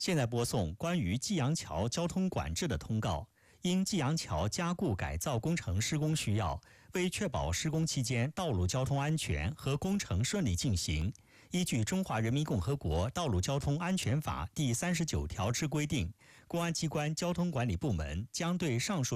现在播送关于济阳桥交通管制的通告。因济阳桥加固改造工程施工需要，为确保施工期间道路交通安全和工程顺利进行，依据《中华人民共和国道路交通安全法》第39条之规定，公安机关交通管理部门将对上述